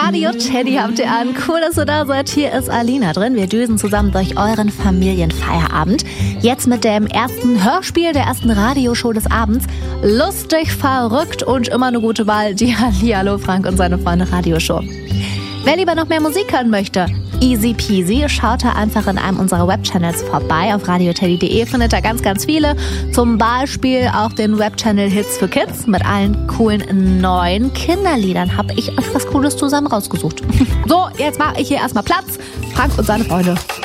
Radio Teddy habt ihr an. Cool, dass ihr da seid. Hier ist Alina drin. Wir düsen zusammen durch euren Familienfeierabend. Jetzt mit dem ersten Hörspiel der ersten Radioshow des Abends. Lustig, verrückt und immer eine gute Wahl. Die Hallihallo Frank und seine Freunde Radioshow. Wer lieber noch mehr Musik hören möchte, easy peasy, schaut da einfach in einem unserer Webchannels vorbei. Auf radioteddy.de findet ihr ganz, ganz viele. Zum Beispiel auch den Webchannel Hits für Kids mit allen coolen neuen Kinderliedern. Habe ich euch was Cooles zusammen rausgesucht. So, jetzt mache ich hier erstmal Platz. Frank und seine Freunde.